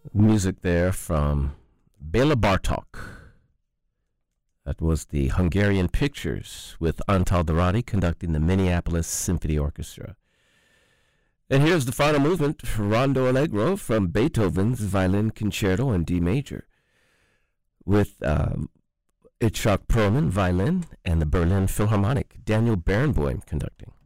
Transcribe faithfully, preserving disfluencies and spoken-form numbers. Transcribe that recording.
Music there from Bela Bartok. That was the Hungarian Pictures with Antal Dorati conducting the Minneapolis Symphony Orchestra. And here's the final movement, Rondo Allegro from Beethoven's Violin Concerto in D major with um, Itzhak Perlman, violin, and the Berlin Philharmonic, Daniel Barenboim conducting.